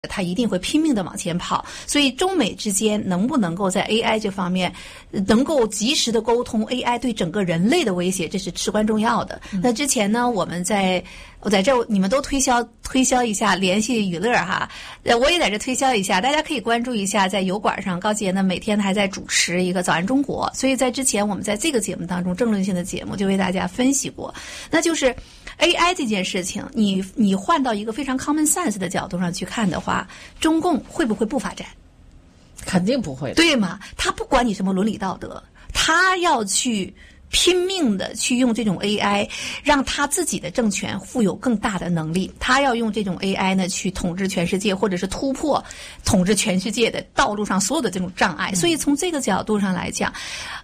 它一定会拼命的往前跑，所以中美之间能不能够在 AI 这方面能够及时的沟通 AI 对整个人类的威胁，这是至关重要的。那之前呢，我在这你们都推销一下联系娱乐哈，我也在这推销一下，大家可以关注一下，在油管上高杰呢每天还在主持一个早安中国，所以在之前我们在这个节目当中政论性的节目就为大家分析过，那就是 AI 这件事情，你换到一个非常 common sense 的角度上去看的话，中共会不会不发展？ 肯定不会的， 对吗？他不管你什么伦理道德，他要去拼命的去用这种 AI 让他自己的政权富有更大的能力，他要用这种 AI 呢去统治全世界，或者是突破统治全世界的道路上所有的这种障碍。所以从这个角度上来讲，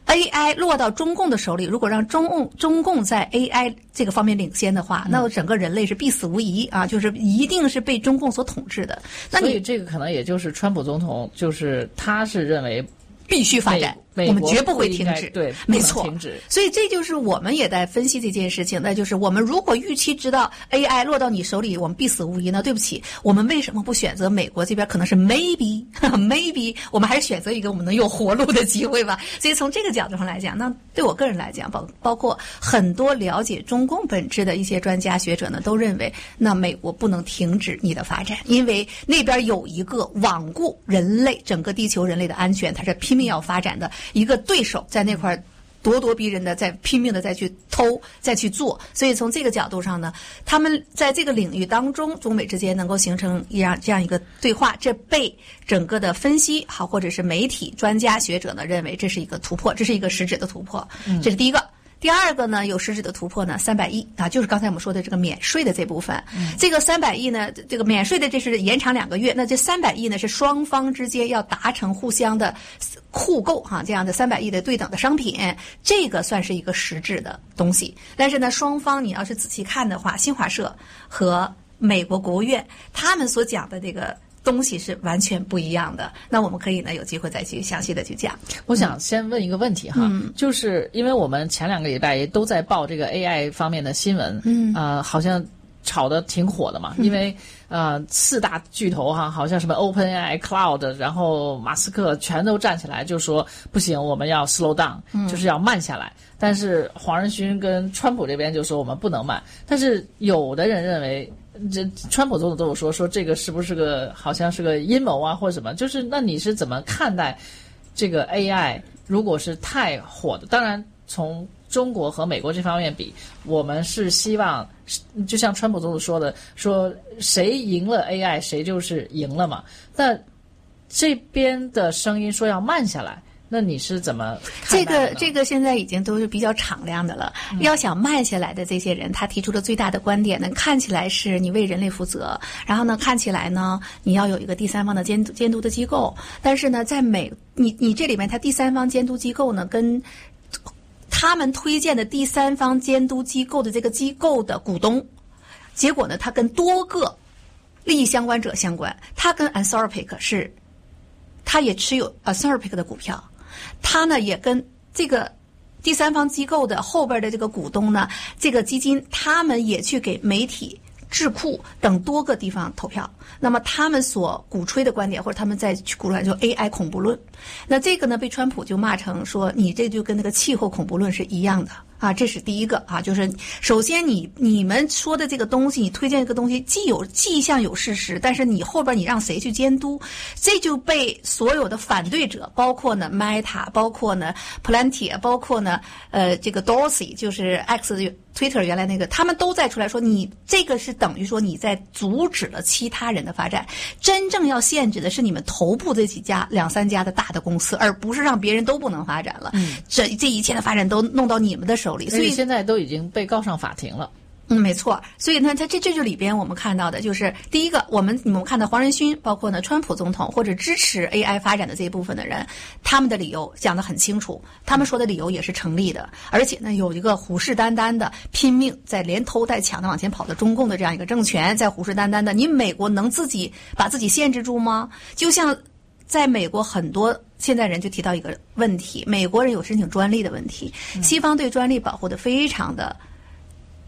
AI 落到中共的手里，如果让中共在 AI 这个方面领先的话，那整个人类是必死无疑啊，就是一定是被中共所统治的。那所以这个可能也就是川普总统，就是他是认为必须发展，我们绝不会停止。 对， 没错， 停止。 所以这就是我们也在分析这件事情，那就是我们如果预期知道 AI 落到你手里，我们必死无疑呢？对不起，我们为什么不选择美国这边？可能是 maybe， 我们还是选择一个我们能有活路的机会吧。所以从这个角度上来讲，那对我个人来讲，包括很多了解中共本质的一些专家学者呢，都认为，那美国不能停止你的发展，因为那边有一个罔顾人类整个地球人类的安全，它是拼命要发展的一个对手，在那块咄咄逼人的在拼命的再去偷再去做。所以从这个角度上呢，他们在这个领域当中，中美之间能够形成这样一个对话，这被整个的分析好或者是媒体专家学者呢认为这是一个突破，这是一个实质的突破。这是第一个。第二个呢，有实质的突破呢，300亿啊，就是刚才我们说的这个免税的这部分。这个300亿呢，这个免税的这是延长2个月，那这300亿呢是双方之间要达成互相的互购哈，这样的300亿的对等的商品，这个算是一个实质的东西。但是呢，双方你要是仔细看的话，新华社和美国国务院他们所讲的这个东西是完全不一样的。那我们可以呢有机会再去详细的去讲。 我想先问一个问题哈，就是因为我们前2个礼拜也都在报这个 AI 方面的新闻，好像炒得挺火的嘛，因为4大巨头哈，好像什么 OpenAI、Cloud， 然后马斯克全都站起来就说不行，我们要 slow down，就是要慢下来。但是黄仁勋跟川普这边就说我们不能慢，但是有的人认为，这川普总统都有说这个是不是个好像是个阴谋啊或者什么？就是那你是怎么看待这个 AI 如果是太火的？当然从中国和美国这方面比，我们是希望就像川普总统说的，说谁赢了 AI 谁就是赢了嘛。但这边的声音说要慢下来，那你是怎么看待的呢？ 这个现在已经都是比较敞亮的了。要想慢下来的这些人，他提出的最大的观点呢，看起来是你为人类负责，然后呢，看起来呢，你要有一个第三方的监督的机构。但是呢，在你这里面，他第三方监督机构呢，跟他们推荐的第三方监督机构的这个机构的股东，结果呢，他跟多个利益相关者相关。他跟 Anthropic 他也持有 Anthropic 的股票。他呢也跟这个第三方机构的后边的这个股东呢，这个基金他们也去给媒体、智库等多个地方投票。那么他们所鼓吹的观点，或者他们在去鼓吹就 AI 恐怖论，那这个呢被川普就骂成说你这就跟那个气候恐怖论是一样的啊。这是第一个啊，就是首先你们说的这个东西，你推荐这个东西既像有事实，但是你后边你让谁去监督，这就被所有的反对者，包括呢 Meta， 包括呢 Palantir， 包括呢这个 Dorsey， 就是 Twitter 原来那个，他们都在出来说你这个是等于说你在阻止了其他人的发展，真正要限制的是你们头部这几家2-3家的大的公司，而不是让别人都不能发展了。这一切的发展都弄到你们的手里，所以现在都已经被告上法庭了。 没错。所以呢，这就里边我们看到的就是第一个，你们看到黄仁勋，包括呢川普总统或者支持 AI 发展的这一部分的人，他们的理由讲得很清楚，他们说的理由也是成立的，而且呢有一个虎视眈眈的拼命在连偷带抢的往前跑的中共的这样一个政权，在虎视眈眈的，你美国能自己把自己限制住吗？就像在美国很多现在人就提到一个问题，美国人有申请专利的问题，西方对专利保护的非常的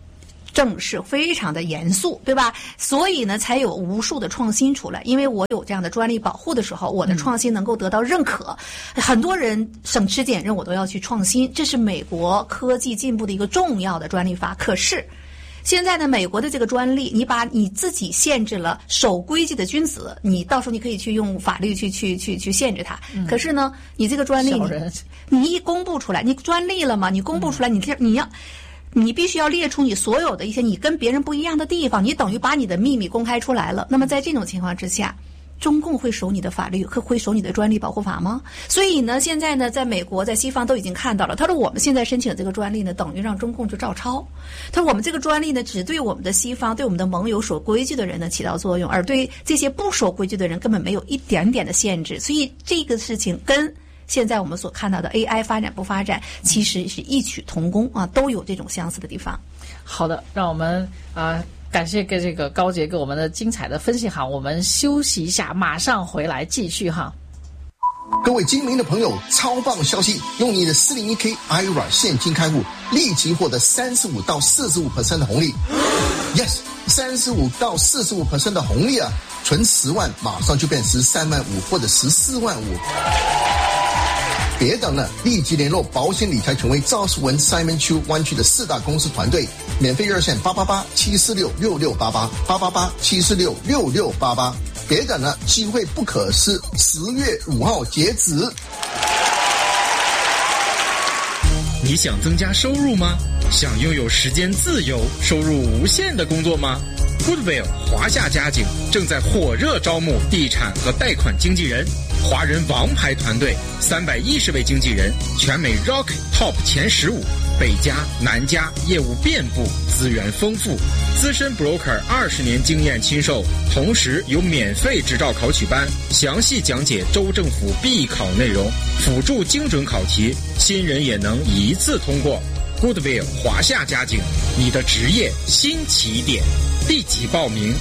正式，非常的严肃，对吧？所以呢，才有无数的创新出来。因为我有这样的专利保护的时候，我的创新能够得到认可。很多人省吃俭用，我都要去创新，这是美国科技进步的一个重要的专利法。可是现在呢，美国的这个专利，你把你自己限制了守规矩的君子，你到时候你可以去用法律去限制它。可是呢，你这个专利你一公布出来，你专利了嘛？你公布出来，你必须要列出你所有的一些你跟别人不一样的地方，你等于把你的秘密公开出来了。那么在这种情况之下，中共会守你的法律，会守你的专利保护法吗？所以呢，现在呢，在美国、在西方都已经看到了。他说我们现在申请这个专利呢，等于让中共去照抄。他说我们这个专利呢，只对我们的西方、对我们的盟友守规矩的人呢起到作用，而对这些不守规矩的人根本没有一点点的限制。所以这个事情跟现在我们所看到的 AI 发展不发展，其实是异曲同工啊，都有这种相似的地方。 好的，让我们感谢这个高杰给我们的精彩的分析哈，我们休息一下，马上回来继续哈。 各位精明的朋友，超棒消息！用你的 401k IRA 现金开户，立即获得35到45% 的红利。Yes， 35到45% 的红利啊！存10万，马上就变13万5或者14万5。别等了，立即联络保险理财权威赵世文 Simon Chu 湾区的4大公司团队，免费热线888-746-6688，888-746-6688。别等了，机会不可失，10月5号截止。 你想增加收入吗？想拥有时间自由、收入无限的工作吗？Goodwill 华夏家景正在火热招募地产和贷款经纪人，华人王牌团队，310位经纪人，全美 Rock Top 前15，北加南加，业务遍布，资源丰富，资深 broker 20年经验亲授，同时有免费执照考取班，详细讲解州政府必考内容，辅助精准考题，新人也能一次通过。Goodwill 华夏家景，你的职业新起点，立即报名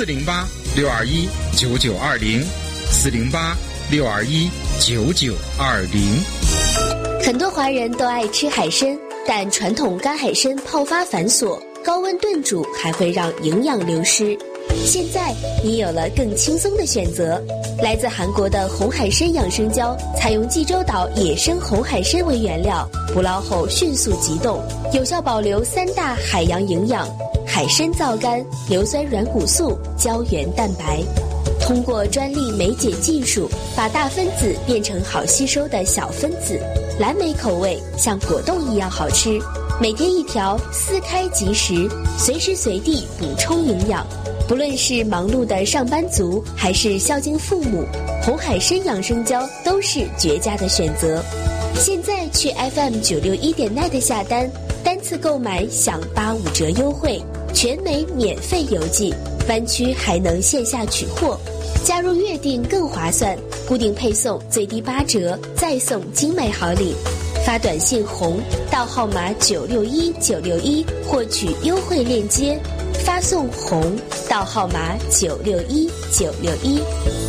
408-621-9920，408-621-9920。 很多华人都爱吃海参，但传统干海参泡发繁琐，高温炖煮还会让营养流失。现在你有了更轻松的选择，来自韩国的红海参养生胶，采用济州岛野生红海参为原料，捕捞后迅速急冻，有效保留3大海洋营养：海参皂苷、硫酸软骨素、胶原蛋白。通过专利酶解技术，把大分子变成好吸收的小分子，蓝莓口味像果冻一样好吃。每天1条，撕开即食，随时随地补充营养。不论是忙碌的上班族，还是孝敬父母，红海参养生胶都是绝佳的选择。现在去 FM961.net 下单，单次购买享85折优惠，全美免费邮寄，湾区还能线下取货。加入月订更划算，固定配送最低8折，再送精美好礼。发短信红到号码961961获取优惠链接，发送红到号码961961。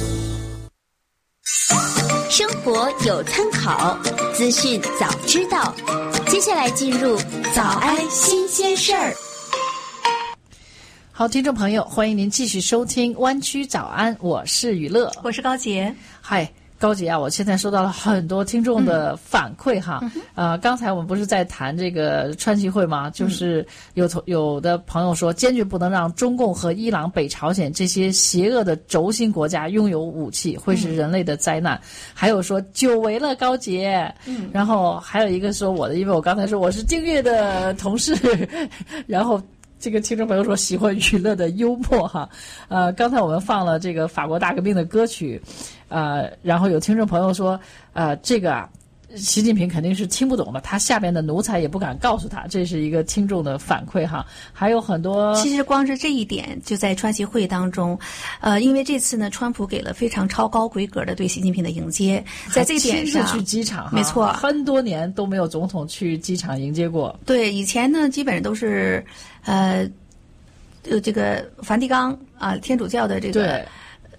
生活有参考，资讯早知道。接下来进入早安新鲜事儿。 好，听众朋友，欢迎您继续收听湾区早安，我是雨乐， 我是高杰。 嗨，高杰啊，我现在收到了很多听众的反馈哈。刚才我们不是在谈这个川习会吗？就是有的朋友说，坚决不能让中共和伊朗、北朝鲜这些邪恶的轴心国家拥有武器，会是人类的灾难。还有说久违了高杰，然后还有一个说我的，因为我刚才说我是订阅的同事，然后这个听众朋友说喜欢娱乐的幽默哈。刚才我们放了这个法国大革命的歌曲，然后有听众朋友说，这个啊，习近平肯定是听不懂的，他下边的奴才也不敢告诉他，这是一个听众的反馈哈。还有很多， 其实光是这一点，就在川习会当中，因为这次呢，川普给了非常超高规格的对习近平的迎接，在这点上， 亲自去机场， 没错， 很多年都没有总统去机场迎接过。 对，以前呢，基本上都是，这个梵蒂冈啊，天主教的这个。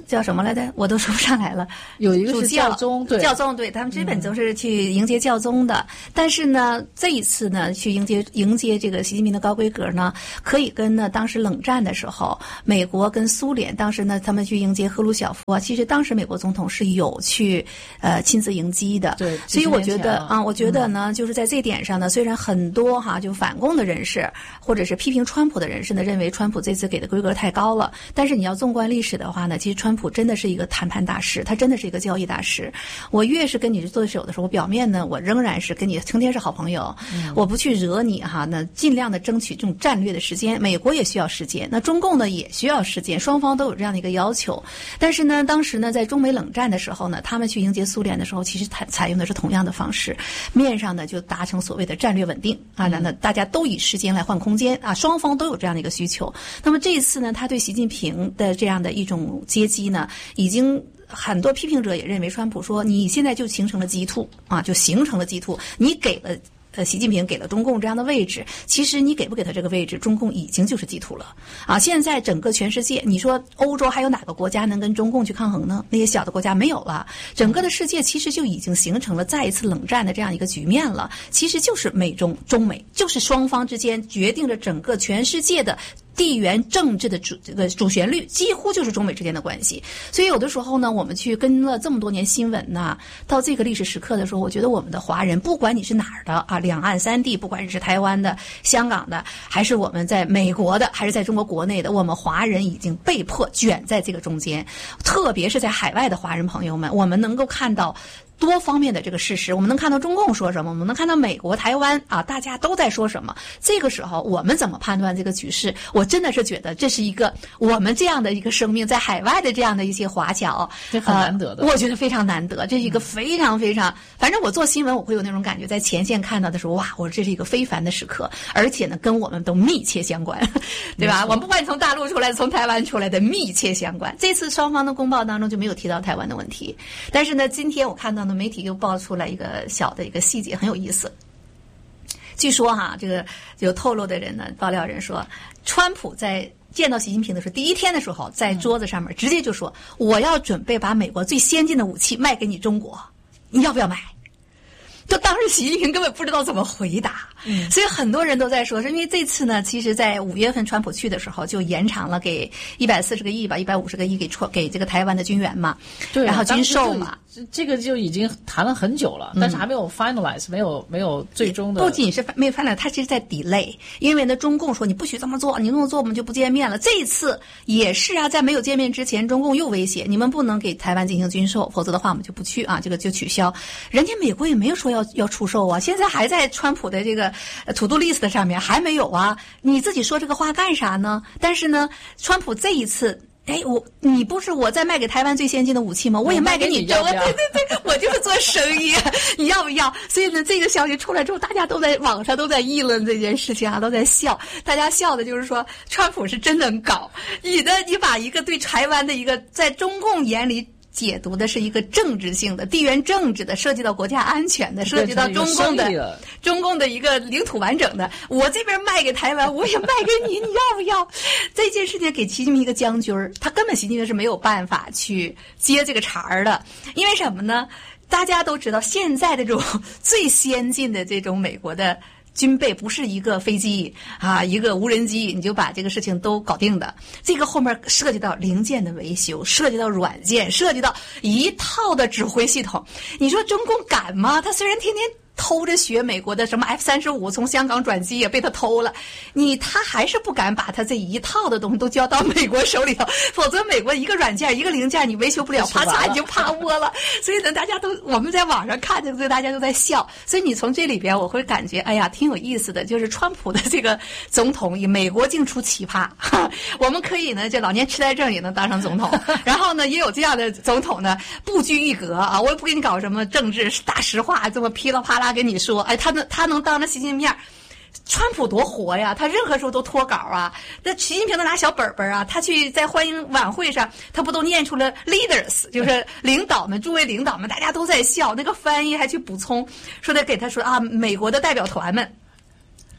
叫什么来着？我都说不上来了。 有一个是教宗，对， 教宗，对，他们基本都是去迎接教宗的。但是呢，这一次呢，去迎接这个习近平的高规格呢，可以跟呢当时冷战的时候，美国跟苏联当时呢，他们去迎接赫鲁晓夫啊，其实当时美国总统是有去亲自迎击的。 对， 所以我觉得我觉得呢，就是在这点上呢，虽然很多就反共的人士或者是批评川普的人士呢，认为川普这次给的规格太高了，但是你要纵观历史的话呢，其实川普真的是一个谈判大师，他真的是一个交易大师。我越是跟你做手的时候，我表面呢，我仍然是跟你成天是好朋友，我不去惹你那尽量的争取这种战略的时间。美国也需要时间，那中共呢也需要时间，双方都有这样的一个要求。但是呢，当时呢，在中美冷战的时候呢，他们去迎接苏联的时候，其实采用的是同样的方式，面上呢就达成所谓的战略稳定那大家都以时间来换空间双方都有这样的一个需求。那么这一次呢，他对习近平的这样的一种接机呢，已经很多批评者也认为，川普说你现在就形成了鸡兔就形成了鸡兔，你给了习近平给了中共这样的位置，其实你给不给他这个位置，中共已经就是鸡兔了现在整个全世界，你说欧洲还有哪个国家能跟中共去抗衡呢？那些小的国家没有了，整个的世界其实就已经形成了再一次冷战的这样一个局面了。其实就是中美，就是双方之间决定着整个全世界的地缘政治的主旋律，几乎就是中美之间的关系。所以有的时候呢，我们去跟了这么多年新闻到这个历史时刻的时候，我觉得我们的华人，不管你是哪儿的两岸三地，不管你是台湾的、香港的，还是我们在美国的，还是在中国国内的，我们华人已经被迫卷在这个中间。特别是在海外的华人朋友们，我们能够看到多方面的这个事实，我们能看到中共说什么，我们能看到美国、台湾大家都在说什么。这个时候我们怎么判断这个局势？我真的是觉得这是一个我们这样的一个生命在海外的这样的一些华侨， 这很难得的。 我觉得非常难得，这是一个非常非常，反正我做新闻我会有那种感觉，在前线看到的时候，哇，我这是一个非凡的时刻，而且呢跟我们都密切相关，对吧？我们不管你从大陆出来从台湾出来的，密切相关。这次双方的公报当中就没有提到台湾的问题，但是呢今天我看到媒体又爆出来一个小的一个细节，很有意思。据说这个有透露的人呢，爆料人说，川普在见到习近平的时候，第一天的时候，在桌子上面直接就说：“我要准备把美国最先进的武器卖给你中国，你要不要买？”就当时习近平根本不知道怎么回答，所以很多人都在说，是因为这次呢，其实在5月份川普去的时候就延长了给140个亿吧，150个亿给这个台湾的军援嘛， 对， 然后军售嘛， 这个就已经谈了很久了，但是还没有 finalize， 没有最终的。 不仅是没有 finalize， 它其实在 delay， 因为呢，中共说你不许这么做，你这么做我们就不见面了。这一次也是在没有见面之前，中共又威胁你们不能给台湾进行军售，否则的话我们就不去这个就取消。人家美国也没有说要出售现在还在川普的这个to do list 上面还没有你自己说这个话干啥呢？但是呢，川普这一次。你不是我在卖给台湾最先进的武器吗？我也卖给你中国，对，我就是做生意，你要不要？所以呢，这个消息出来之后，大家都在网上都在议论这件事情都在笑。大家笑的就是说，川普是真能搞，你把一个对台湾的一个在中共眼里解读的是一个政治性的、地缘政治的，涉及到国家安全的，涉及到中共的一个领土完整的。我这边卖给台湾，我也卖给你，你要不要？这件事情给习近平一个将军儿，他根本习近平是没有办法去接这个茬儿的，因为什么呢？大家都知道，现在的这种最先进的这种美国的军备不是一个飞机一个无人机你就把这个事情都搞定的，这个后面涉及到零件的维修，涉及到软件，涉及到一套的指挥系统。你说中共敢吗？他虽然天天偷着学美国的什么 F-35，从香港转机也被他偷了，他还是不敢把他这一套的东西都交到美国手里头，否则美国一个软件一个零件你维修不了，啪嚓你就趴窝了。所以呢，我们在网上看这个，大家都在笑。所以你从这里边我会感觉，哎呀，挺有意思的，就是川普的这个总统，美国净出奇葩。我们可以呢，这老年痴呆症也能当上总统，然后呢，也有这样的总统呢，不拘一格我也不给你搞什么政治大实话，这么噼里啪啦跟你说，他能当着习近平面。川普多活呀，他任何时候都脱稿那习近平都拿小本本他去在欢迎晚会上，他不都念出了 leaders， 就是领导们，诸位领导们，大家都在笑。那个翻译还去补充，说的给他说美国的代表团们。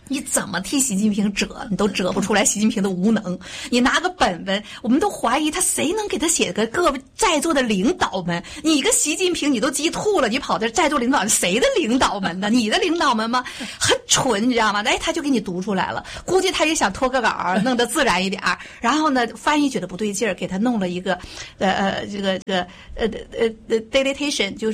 你怎么替习近平折，你都折不出来习近平的无能。你拿个本本，我们都怀疑他谁能给他写个各位在座的领导们？你一个习近平你都急吐了，你跑这在座领导谁的领导们呢？你的领导们吗？很蠢，你知道吗？他就给你读出来了。估计他也想拖个稿，弄得自然一点。然后呢，翻译觉得不对劲儿，给他弄了一个deletation， 就是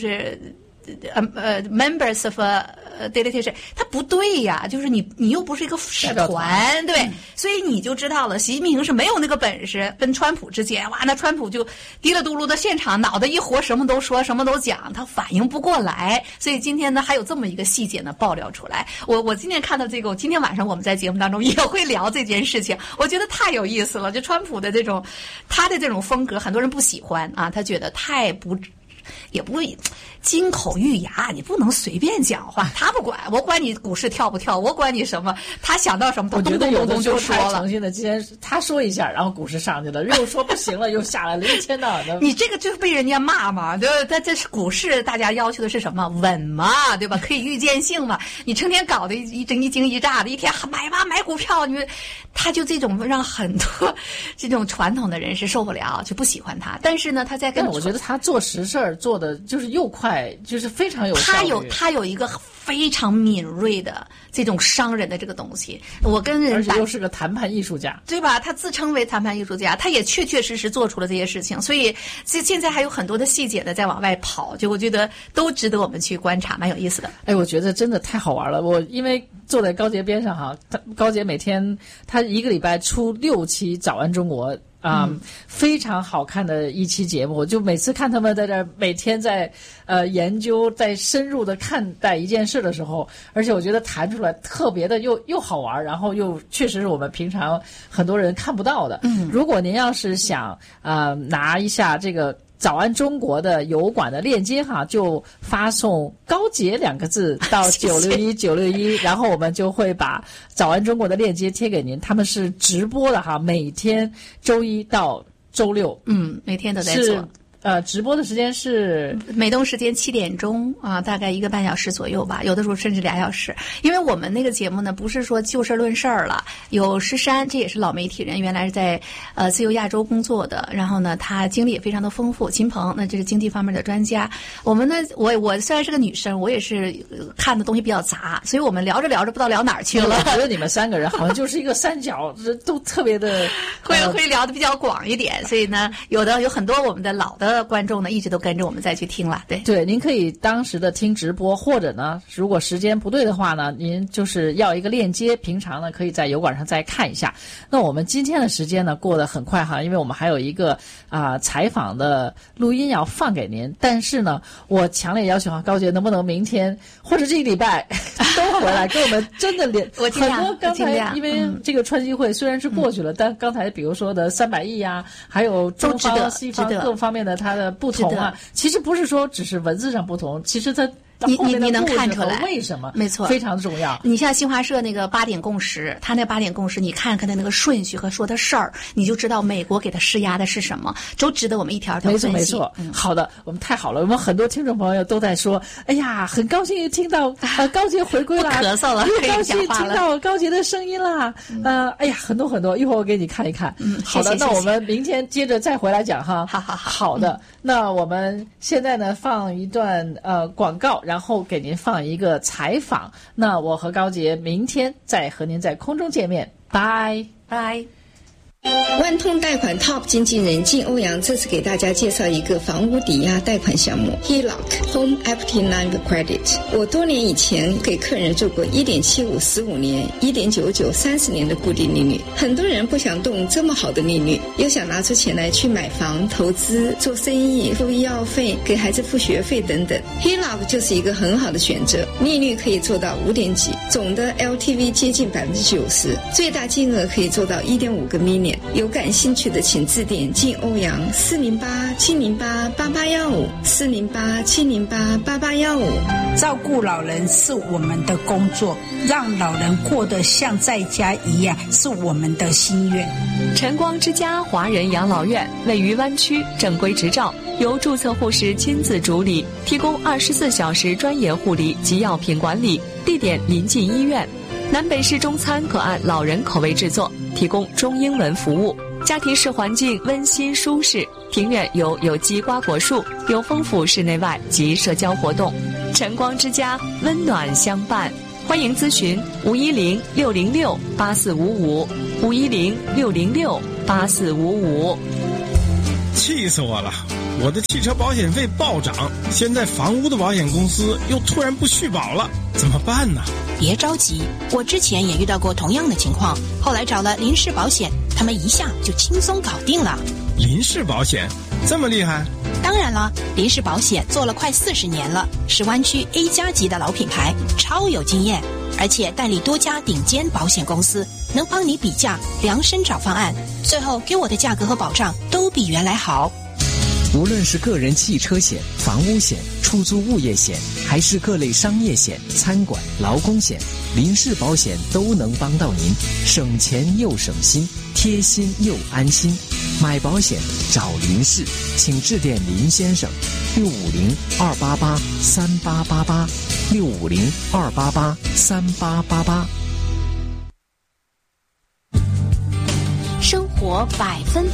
。members of delegation， 它不对呀，就是你又不是一个使团，对，所以你就知道了，习近平是没有那个本事。跟川普之间，哇，那川普就滴了嘟噜的现场，脑袋一活，什么都说，什么都讲，他反应不过来。所以今天呢，还有这么一个细节呢爆料出来。我今天看到这个，今天晚上我们在节目当中也会聊这件事情，我觉得太有意思了。就川普的这种，他的这种风格，很多人不喜欢啊，他觉得太不。也不会金口玉牙，你不能随便讲话。他不管，我管你股市跳不跳，我管你什么。他想到什么，他咚咚咚咚就说了。 诚心的，今天他说一下，然后股市上去了，又说不行了，又下来了，一天到晚的。 你这个就是被人家骂嘛，对吧？这是股市，大家要求的是什么？稳嘛，对吧？可以预见性嘛。你成天搞得一惊一乍的，一天买吧买股票，他就这种让很多这种传统的人是受不了，就不喜欢他。但是呢，他在跟我觉得他做实事儿做的就是又快，就是非常有效率。 他有一个非常敏锐的这种商人的这个东西。我跟人而且又是个谈判艺术家， 对吧？他自称为谈判艺术家，他也确实做出了这些事情。所以现在还有很多的细节呢在往外跑，就我觉得都值得我们去观察，蛮有意思的。 哎，我觉得真的太好玩了。我因为坐在高杰边上哈，高杰每天他一个礼拜出6期《早安中国》。非常好看的一期节目，就每次看他们在这儿每天在研究，在深入的看待一件事的时候，而且我觉得谈出来特别的又好玩，然后又确实是我们平常很多人看不到的。如果您要是想拿一下这个早安中国的油管的链接哈，就发送高杰2个字到961961，然后我们就会把早安中国的链接贴给您。他们是直播的哈，每天周一到周六， 每天都在做。 直播的时间是美东时间7点钟啊，大概1个半小时左右吧，有的时候甚至2小时。因为我们那个节目呢，不是说就事论事儿了，有施珊，这也是老媒体人，原来是在自由亚洲工作的，然后呢，他经历也非常的丰富。秦鹏，那这是经济方面的专家。我们呢，我虽然是个女生，我也是看的东西比较杂，所以我们聊着聊着不知道聊哪儿去了。 我觉得你们3个人好像就是一个三角，都特别的会聊的比较广一点，所以呢，有很多我们的老的观众呢一直都跟着我们再去听了。 对，您可以当时的听直播，或者呢，如果时间不对的话呢，您就是要一个链接，平常呢可以在油管上再看一下。那我们今天的时间呢过得很快哈，因为我们还有一个采访的录音要放给您，但是呢，我强烈要求高杰能不能明天或者这一礼拜都回来跟我们真的我尽量， 很多刚才因为这个川西会虽然是过去了，但刚才比如说的300亿呀，还有中方西方各方面的它的不同啊，其实不是说只是文字上不同，其实它你能看出来为什么？ 没错， 非常重要。 你像新华社那个8点共识，他那8点共识，你看看他那个顺序和说的事儿，你就知道美国给他施压的是什么，都值得我们一条条分析。 没错。好的，我们太好了，我们很多听众朋友都在说，哎呀，很高兴听到高杰回归了， 不咳嗽了， 又高兴听到高杰的声音啦。哎呀，很多，一会儿我给你看一看。好的，那我们明天接着再回来讲哈。好的，那我们现在呢放一段广告，然后给您放一个采访。那我和高杰明天再和您在空中见面，拜拜。 万通贷款 Top 经纪人靳欧阳这次给大家介绍一个房屋抵押贷款项目 HELOC Home Equity Line of Credit。 我多年以前给客人做过 1.75 15年 1.99 30年的固定利率，很多人不想动这么好的利率，又想拿出钱来去买房投资做生意付医药费给孩子付学费等等， HELOC 就是一个很好的选择，利率可以做到5点几，总的 LTV 接近 90%， 最大金额可以做到 1.5 个 million。有感兴趣的请致电靳欧阳408-708-8815 408-708-8815。 照顾老人是我们的工作，让老人过得像在家一样是我们的心愿。 晨光之家华人养老院位于湾区，正规执照，由注册护士亲自主理，提供24小时专业护理及药品管理，地点临近医院。 南北式中餐可按老人口味制作，提供中英文服务。家庭式环境温馨舒适，庭院有机瓜果树，有丰富室内外及社交活动。晨光之家，温暖相伴。欢迎咨询510-606-8455，510-606-8455。 气死我了！我的汽车保险费暴涨，现在房屋的保险公司又突然不续保了，怎么办呢？ 别着急，我之前也遇到过同样的情况，后来找了林氏保险，他们一下就轻松搞定了。 林氏保险这么厉害？ 当然了，林氏保险做了快40年了，是湾区 A 加级的老品牌，超有经验，而且代理多家顶尖保险公司，能帮你比价量身找方案，最后给我的价格和保障都比原来好。 无论是个人汽车险、房屋险、出租物业险，还是各类商业险、餐馆、劳工险，林氏保险都能帮到您，省钱又省心，贴心又安心。买保险找林氏，请致电林先生，650-288-3888，650-288-3888。 生活100%。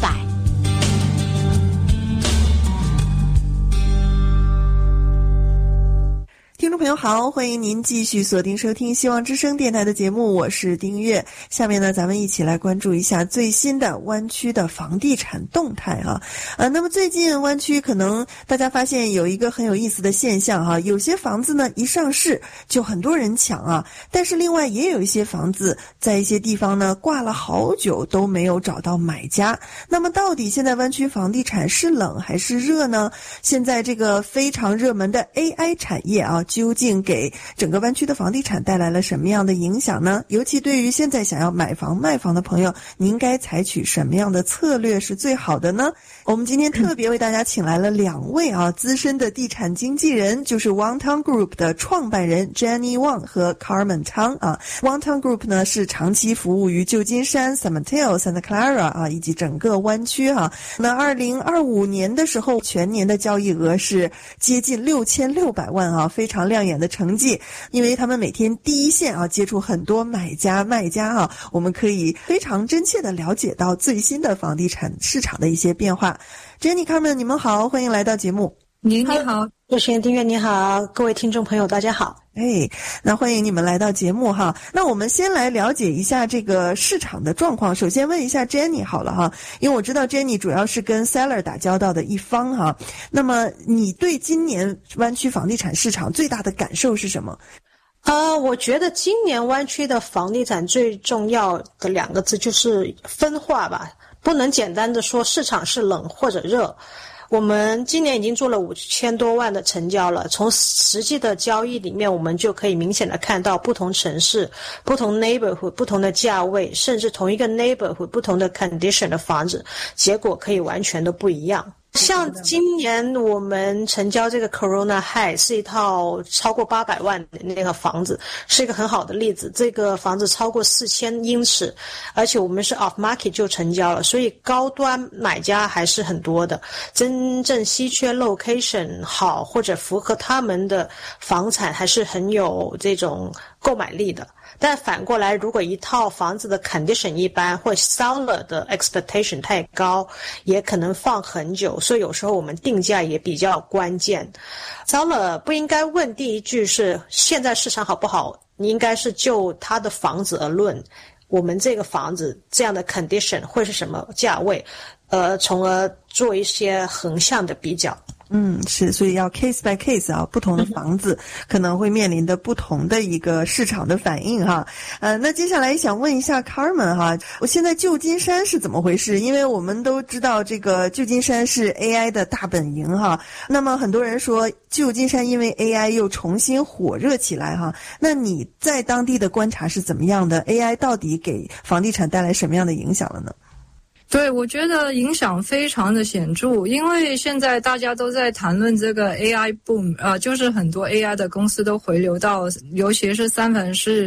听众朋友好，欢迎您继续锁定收听希望之声电台的节目，我是丁月。下面呢，咱们一起来关注一下最新的湾区的房地产动态哈。那么最近湾区可能大家发现有一个很有意思的现象哈，有些房子呢一上市就很多人抢啊，但是另外也有一些房子在一些地方呢挂了好久都没有找到买家。那么到底现在湾区房地产是冷还是热呢？现在这个非常热门的 AI 产业啊，究竟给整个湾区的房地产带来了什么样的影响呢？尤其对于现在想要买房卖房的朋友，您该采取什么样的策略是最好的呢？我们今天特别为大家请来了2位资深的地产经纪人，就是 Wangtang Group 的创办人 Jenny Wang 和 Carmen Tang Wangtang Group 呢是长期服务于旧金山、San Mateo、Santa Clara 以及整个湾区那2025年的时候，全年的交易额是接近6600万非常亮眼的成绩。因为他们每天第一线接触很多买家卖家我们可以非常真切地了解到最新的房地产市场的一些变化。Jenny Carmen 你们好，欢迎来到节目。 你好，主持人丁月你好，各位听众朋友大家好。 那欢迎你们来到节目那我们先来了解一下这个市场的状况。首先问一下 Jenny 好了因为我知道 Jenny 主要是跟 seller 打交道的一方那么你对今年湾区房地产市场最大的感受是什么？ 我觉得今年湾区的房地产最重要的2个字就是分化吧，不能简单的说市场是冷或者热。我们今年已经做了5000多万的成交了，从实际的交易里面我们就可以明显的看到不同城市、不同 neighborhood、不同的价位，甚至同一个 neighborhood 不同的 condition 的房子，结果可以完全都不一样。像今年我们成交这个 Corona High 是一套超过800万的那个房子，是一个很好的例子。这个房子超过4000英尺，而且我们是 off market 就成交了，所以高端买家还是很多的。真正稀缺 location 好或者符合他们的房产还是很有这种购买力的。但反过来，如果一套房子的 condition 一般，或 seller 的 expectation 太高，也可能放很久，所以有时候我们定价也比较关键。seller 不应该问第一句是现在市场好不好，你应该是就他的房子而论，我们这个房子这样的 condition 会是什么价位，从而做一些横向的比较。 是，所以要 case by case 不同的房子可能会面临的不同的一个市场的反应那接下来想问一下 Carmen 我现在旧金山是怎么回事？因为我们都知道这个旧金山是 AI 的大本营那么很多人说旧金山因为 AI 又重新火热起来那你在当地的观察是怎么样的？ AI 到底给房地产带来什么样的影响了呢？ 对，我觉得影响非常的显著，因为现在大家都在谈论这个 AI boom，就是很多 AI 的公司都回流到，尤其是三藩市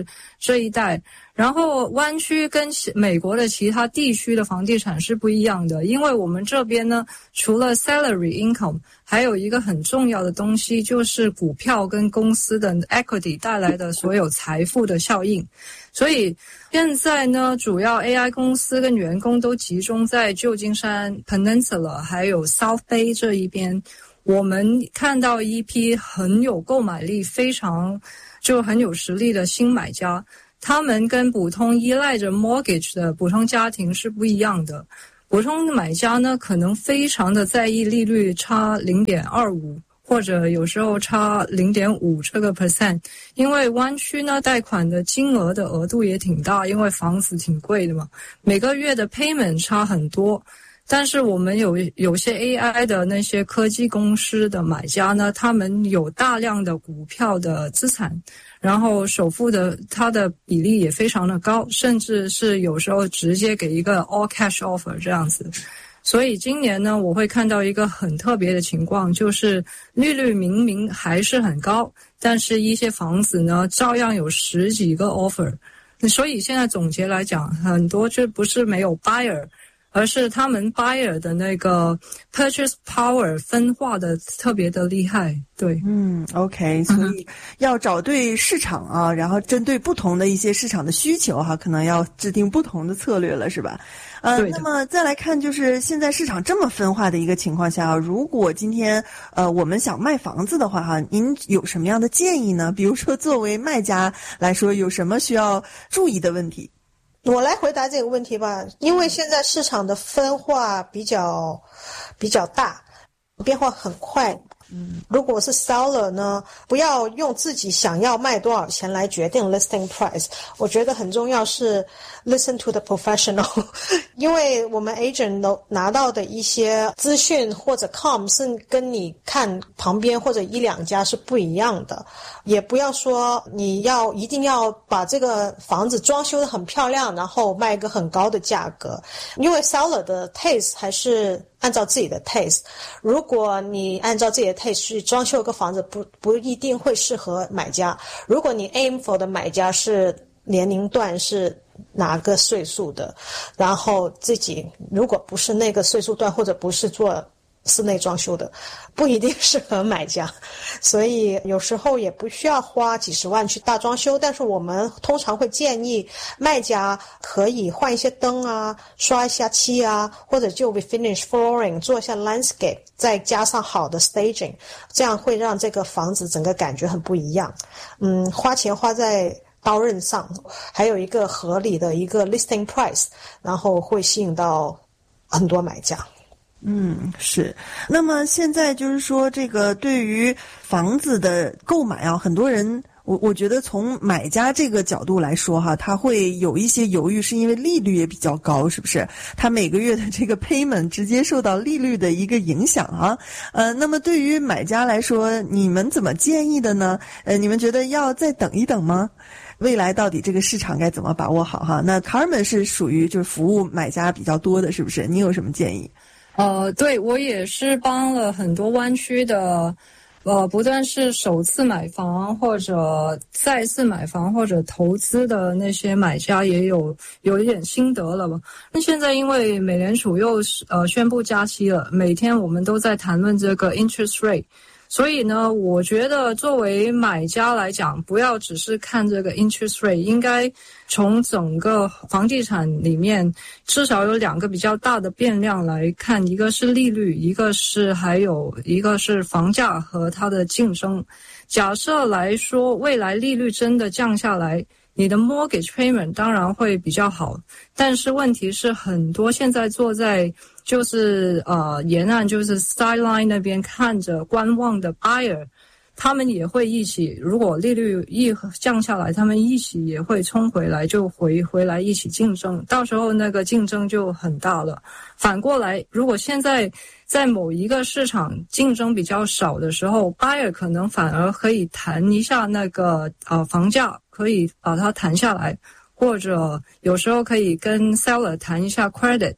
这一带。然后湾区跟美国的其他地区的房地产是不一样的，因为我们这边呢，除了 salary income， 还有一个很重要的东西就是股票跟公司的 equity 带来的所有财富的效应。所以现在呢，主要 AI 公司跟员工都集中在旧金山 Peninsula 还有 South Bay 这一边。我们看到一批很有购买力、非常就很有实力的新买家，他们跟普通依赖着 mortgage 的普通家庭是不一样的。普通买家呢，可能非常的在意利率差 0.25 或者有时候差 0.5 这个 percent， 因为湾区呢贷款的金额的额度也挺大，因为房子挺贵的嘛，每个月的 payment 差很多。但是我们有些 AI 的那些科技公司的买家呢，他们有大量的股票的资产，然后首付的它的比例也非常的高，甚至是有时候直接给一个 all cash offer 这样子。所以今年呢，我会看到一个很特别的情况，就是利率明明还是很高，但是一些房子呢照样有10几个 offer。所以现在总结来讲，很多就不是没有 buyer，而是他们 buyer 的那个 purchase power 分化的特别的厉害。对 ，OK， 所以要找对市场啊，然后针对不同的一些市场的需求哈，可能要制定不同的策略了，是吧？那么再来看，就是现在市场这么分化的一个情况下，如果今天我们想卖房子的话哈，您有什么样的建议呢？比如说作为卖家来说，有什么需要注意的问题？ 我来回答这个问题吧，因为现在市场的分化比较大，变化很快。如果是 seller 呢，不要用自己想要卖多少钱来决定 listing price。我觉得很重要是 listen to the professional， 因为我们 agent 拿到的一些资讯或者 com 是跟你看旁边或者一两家是不一样的。也不要说你一定要把这个房子装修得很漂亮，然后卖一个很高的价格，因为 seller 的 taste 还是按照自己的 taste， 如果你按照自己的 taste 去装修一个房子，不一定会适合买家。如果你 aim for 的买家是年龄段是哪个岁数的，然后自己如果不是那个岁数段或者不是做室内装修的，不一定适合买家。所以有时候也不需要花几十万去大装修，但是我们通常会建议卖家可以换一些灯啊，刷一下漆啊，或者就 refinish flooring 做一下 landscape， 再加上好的 staging， 这样会让这个房子整个感觉很不一样。花钱花在刀刃上，还有一个合理的一个 listing price， 然后会吸引到很多买家。 是。那么现在就是说，这个对于房子的购买啊，很多人我觉得从买家这个角度来说哈，他会有一些犹豫，是因为利率也比较高，是不是？他每个月的这个 payment 直接受到利率的一个影响啊。那么对于买家来说，你们怎么建议的呢？你们觉得要再等一等吗？未来到底这个市场该怎么把握好哈？那 Carmen 是属于就是服务买家比较多的，是不是？你有什么建议？ 对，我也是帮了很多湾区的不但是首次买房或者再次买房或者投资的那些买家也有一点心得了吧。那现在因为美联储又宣布加息了，每天我们都在谈论这个 interest rate，所以呢，我觉得作为买家来讲，不要只是看这个 interest rate， 应该从整个房地产里面至少有2个比较大的变量来看，一个是利率，还有一个是房价和它的竞争。假设来说，未来利率真的降下来，你的 mortgage payment 当然会比较好，但是问题是很多现在坐在就是沿岸就是 sideline 那边看着观望的 buyer， 他们也会一起，如果利率一降下来，他们一起也会冲回来，就回来一起竞争，到时候那个竞争就很大了。反过来，如果现在在某一个市场竞争比较少的时候， buyer 可能反而可以谈一下那个房价，可以把它谈下来，或者有时候可以跟 seller 谈一下 credit，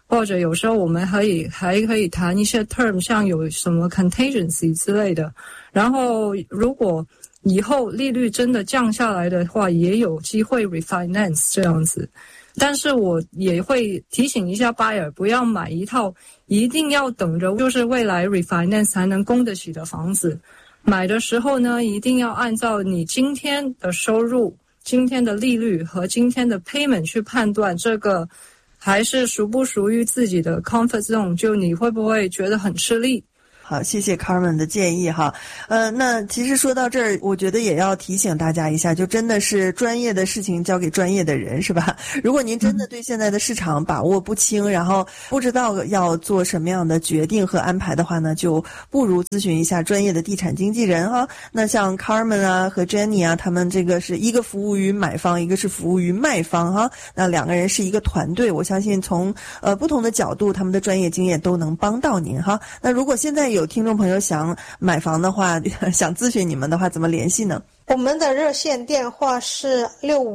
或者有时候我们还可以谈一些 term， 像有什么 contingency 之类的。然后如果以后利率真的降下来的话，也有机会 refinance 这样子。但是我也会提醒一下 buyer， 不要买一套一定要等着就是未来 refinance 才能供得起的房子。买的时候呢，一定要按照你今天的收入、今天的利率和今天的 payment 去判断这个还是属不属于自己的 comfort zone， 就你会不会觉得很吃力。 好，谢谢 Carmen 的建议哈。那其实说到这儿，我觉得也要提醒大家一下，就真的是专业的事情交给专业的人，是吧？如果您真的对现在的市场把握不清，然后不知道要做什么样的决定和安排的话呢，就不如咨询一下专业的地产经纪人哈。那像 Carmen 啊和 Jenny 啊，他们这个是一个服务于买方，一个是服务于卖方哈。那两个人是一个团队，我相信从不同的角度，他们的专业经验都能帮到您哈。那如果现在有听众朋友想买房的话，想咨询你们的话，怎么联系呢？ 我们的热线电话是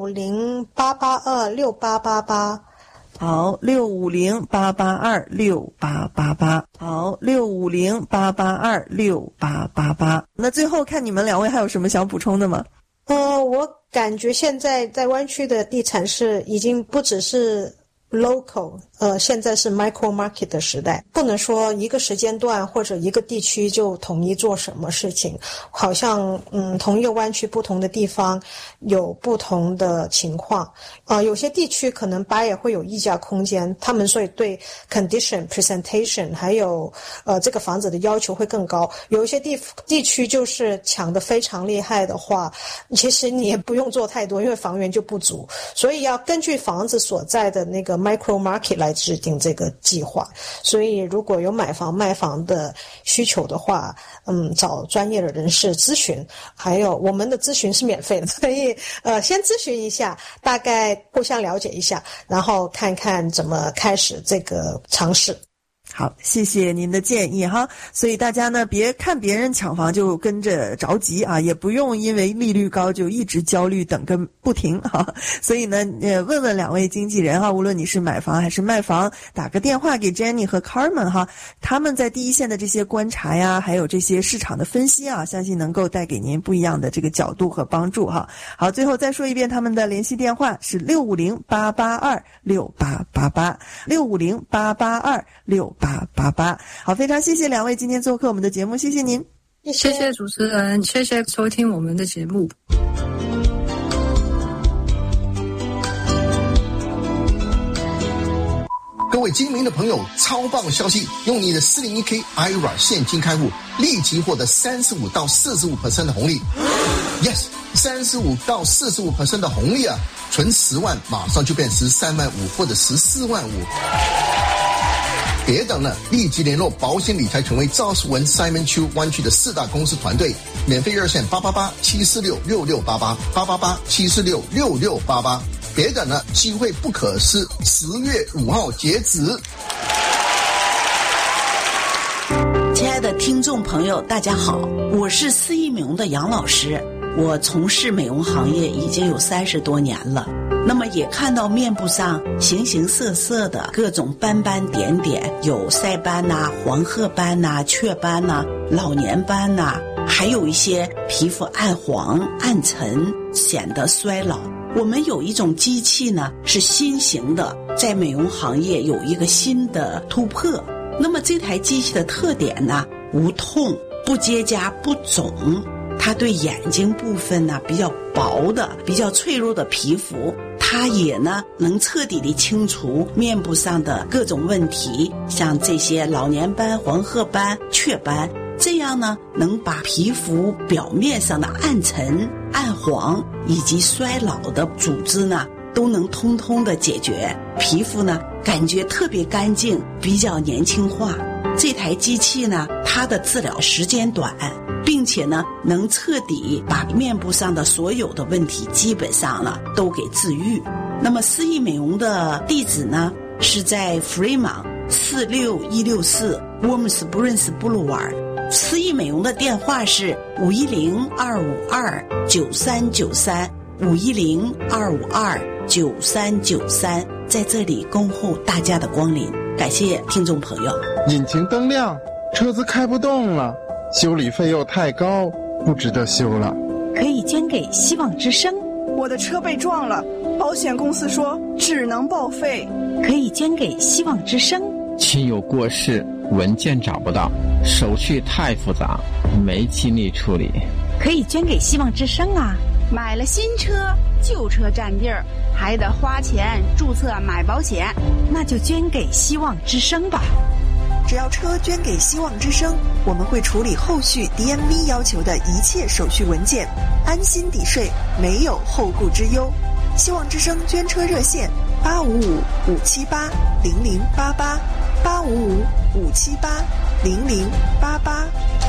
650-882-6888。 好，650-882-6888。好，650-882-6888。那最后看你们两位还有什么想补充的吗？ 我感觉现在在湾区的地产是已经不只是local， 现在是 micro market 的时代，不能说一个时间段或者一个地区就统一做什么事情，好像同一个湾区不同的地方有不同的情况，有些地区可能buyer会有议价空间，他们所以对 condition presentation 还有这个房子的要求会更高，有一些地区就是抢得非常厉害的话，其实你也不用做太多，因为房源就不足，所以要根据房子所在的那个 micro market 来制定这个计划。所以如果有买房卖房的需求的话，找专业的人士咨询，还有我们的咨询是免费的，所以先咨询一下，大概互相了解一下，然后看看怎么开始这个尝试。 好，谢谢您的建议哈。所以大家呢，别看别人抢房就跟着着急啊，也不用因为利率高就一直焦虑等个不停哈。所以呢，问问两位经纪人哈，无论你是买房还是卖房，打个电话给 Jenny 和 Carmen 哈，他们在第一线的这些观察呀，还有这些市场的分析啊，相信能够带给您不一样的这个角度和帮助哈。好，最后再说一遍他们的联系电话是650-882-6888 650-882-6888。好，非常谢谢两位今天做客我们的节目，谢谢您。 谢谢主持人，谢谢收听我们的节目。 各位精明的朋友，超棒消息！用你的 401k IRA 现金开户，立即获得35到45% 的红利。Yes， 35到45% 的红利啊！存10万，马上就变13万5或者14万5。别等了，立即联络保险理财权威赵世文 Simon Chu 湾区的4大公司团队，免费热线888-746-6688 别等了，机会不可失，10月5号截止。 亲爱的听众朋友，大家好，我是四亿美容的杨老师，我从事美容行业已经有30多年了。那么也看到面部上形形色色的各种斑斑点点，有晒斑呐、黄褐斑呐、雀斑呐、老年斑呐，还有一些皮肤暗黄、暗沉，显得衰老。我们有一种机器呢，是新型的，在美容行业有一个新的突破。那么这台机器的特点呢，无痛、不结痂、不肿。它对眼睛部分呢比较薄的、比较脆弱的皮肤，它也呢能彻底的清除面部上的各种问题，像这些老年斑、黄褐斑、雀斑，这样呢能把皮肤表面上的暗沉、暗黄以及衰老的组织呢都能通通的解决，皮肤呢感觉特别干净，比较年轻化。这台机器呢，它的治疗时间短，并且呢能彻底把面部上的所有的问题基本上了都给治愈。那么四亿美容的地址呢是在 Fremont 46164 Warm Springs Boulevard， 四亿美容的电话是510-252-9393 510-252-9393，在这里恭候大家的光临。 感谢听众朋友。 引擎灯亮，车子开不动了，修理费又太高，不值得修了。 可以捐给希望之声。 我的车被撞了，保险公司说只能报废。 可以捐给希望之声。 亲友过世，文件找不到，手续太复杂，没精力处理。 可以捐给希望之声啊。 买了新车，旧车占地儿，还得花钱注册买保险， 那就捐给希望之声吧。 只要车捐给希望之声，我们会处理后续 DMV 要求的一切手续文件，安心抵税，没有后顾之忧。希望之声捐车热线855-578-0088，855-578-0088。